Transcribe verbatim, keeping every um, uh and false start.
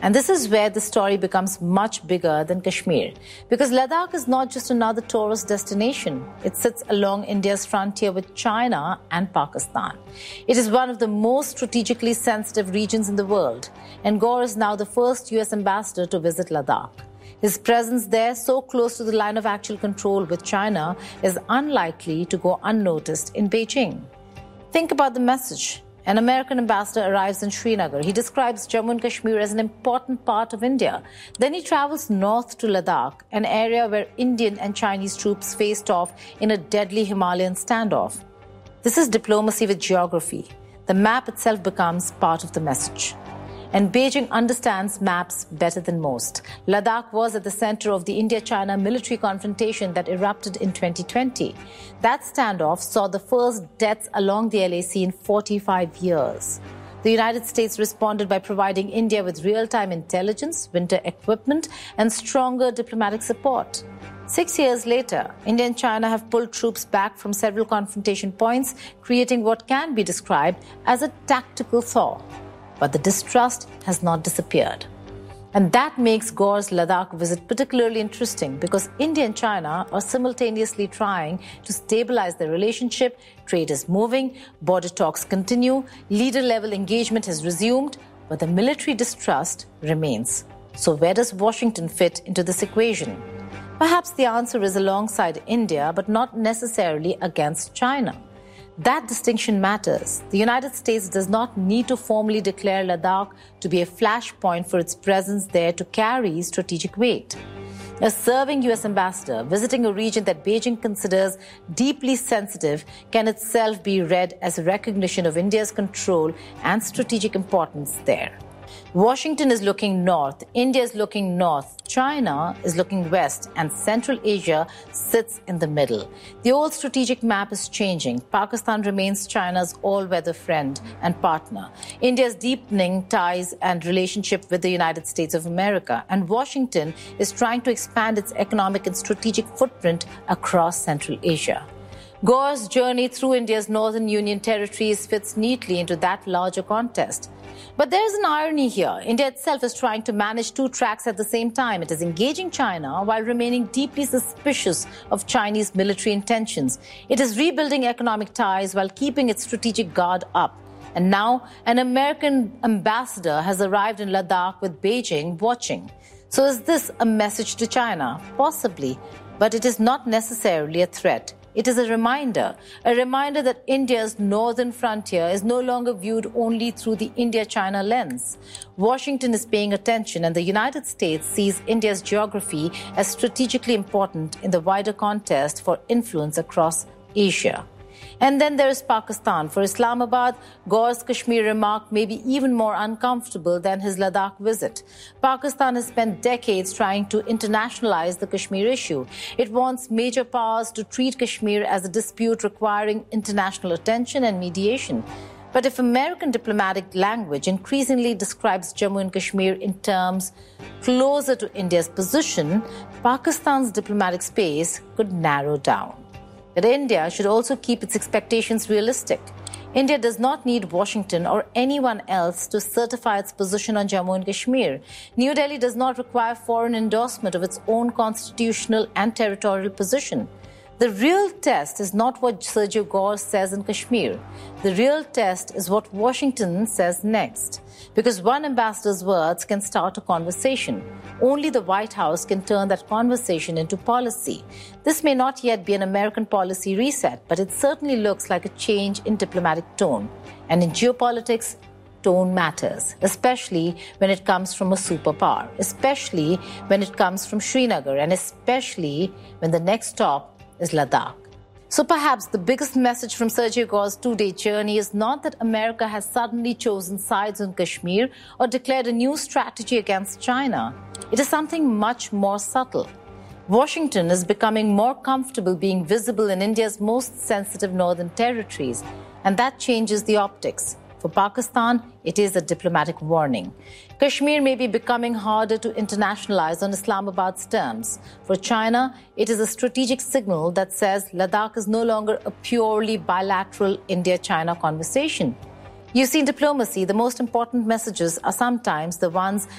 And this is where the story becomes much bigger than Kashmir. Because Ladakh is not just another tourist destination. It sits along India's frontier with China and Pakistan. It is one of the most strategically sensitive regions in the world. And Gaur is now the first U S ambassador to visit Ladakh. His presence there, so close to the line of actual control with China, is unlikely to go unnoticed in Beijing. Think about the message. An American ambassador arrives in Srinagar. He describes Jammu and Kashmir as an important part of India. Then he travels north to Ladakh, an area where Indian and Chinese troops faced off in a deadly Himalayan standoff. This is diplomacy with geography. The map itself becomes part of the message. And Beijing understands maps better than most. Ladakh was at the center of the India-China military confrontation that erupted in twenty twenty. That standoff saw the first deaths along the L A C in forty-five years. The United States responded by providing India with real-time intelligence, winter equipment, and stronger diplomatic support. Six years later, India and China have pulled troops back from several confrontation points, creating what can be described as a tactical thaw. But the distrust has not disappeared. And that makes Gaur's Ladakh visit particularly interesting because India and China are simultaneously trying to stabilize their relationship, trade is moving, border talks continue, leader-level engagement has resumed, but the military distrust remains. So where does Washington fit into this equation? Perhaps the answer is alongside India, but not necessarily against China. That distinction matters. The United States does not need to formally declare Ladakh to be a flashpoint for its presence there to carry strategic weight. A serving U S ambassador visiting a region that Beijing considers deeply sensitive can itself be read as a recognition of India's control and strategic importance there. Washington is looking north, India is looking north, China is looking west, and Central Asia sits in the middle. The old strategic map is changing. Pakistan remains China's all-weather friend and partner. India's deepening ties and relationship with the United States of America. And Washington is trying to expand its economic and strategic footprint across Central Asia. Gaur's journey through India's northern union territories fits neatly into that larger context. But there's an irony here. India itself is trying to manage two tracks at the same time. It is engaging China while remaining deeply suspicious of Chinese military intentions. It is rebuilding economic ties while keeping its strategic guard up. And now an American ambassador has arrived in Ladakh with Beijing watching. So is this a message to China? Possibly. But it is not necessarily a threat. It is a reminder, a reminder that India's northern frontier is no longer viewed only through the India-China lens. Washington is paying attention, and the United States sees India's geography as strategically important in the wider contest for influence across Asia. And then there is Pakistan. For Islamabad, Gaur's Kashmir remark may be even more uncomfortable than his Ladakh visit. Pakistan has spent decades trying to internationalize the Kashmir issue. It wants major powers to treat Kashmir as a dispute requiring international attention and mediation. But if American diplomatic language increasingly describes Jammu and Kashmir in terms closer to India's position, Pakistan's diplomatic space could narrow down. But India should also keep its expectations realistic. India does not need Washington or anyone else to certify its position on Jammu and Kashmir. New Delhi does not require foreign endorsement of its own constitutional and territorial position. The real test is not what Sergio Gaur says in Kashmir. The real test is what Washington says next. Because one ambassador's words can start a conversation. Only the White House can turn that conversation into policy. This may not yet be an American policy reset, but it certainly looks like a change in diplomatic tone. And in geopolitics, tone matters, especially when it comes from a superpower, especially when it comes from Srinagar, and especially when the next stop is Ladakh. So perhaps the biggest message from Sergio Gaur's two-day journey is not that America has suddenly chosen sides on Kashmir or declared a new strategy against China. It is something much more subtle. Washington is becoming more comfortable being visible in India's most sensitive northern territories, and that changes the optics. For Pakistan, it is a diplomatic warning. Kashmir may be becoming harder to internationalize on Islamabad's terms. For China, it is a strategic signal that says Ladakh is no longer a purely bilateral India-China conversation. You see, in diplomacy, the most important messages are sometimes the ones